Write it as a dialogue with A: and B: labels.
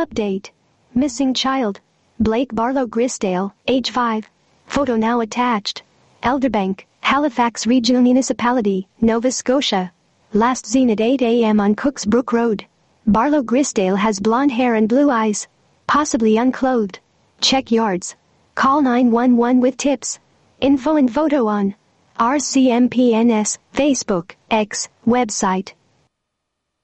A: Update. Missing child. Blake Barlow Grisdale, age 5. Photo now attached. Elderbank, Halifax Regional Municipality, Nova Scotia. Last seen at 8 a.m. on Cooks Brook Road. Barlow Grisdale has blonde hair and blue eyes. Possibly unclothed. Check yards. Call 911 with tips. Info and photo on RCMPNS, Facebook, X, website.